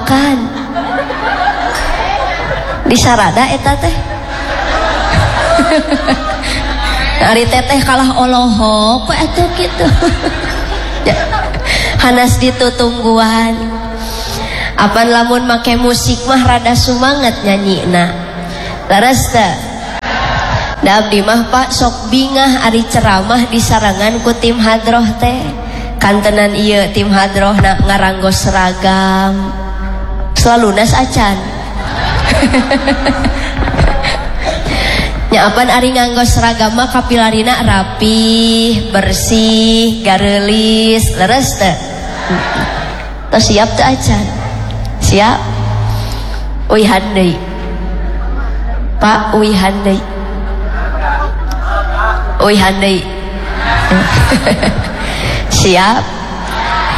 makan di sarada eta teh ari teteh kalah olohok kok atuh kitu hanas ditutungguan apan lamun make musik mah rada sumanget nyanyina leres teh da abdi mah Pak sok bingah ari ceramah disarangan ku tim hadroh teh kantenan ieu tim hadroh na ngaranggos seragam selalu nas acan nyapan ari nganggo seragam mah kapilarina rapih bersih garelis leres teh tos siap teh acan siap uihan deui Pak uihan deui uihan deui siap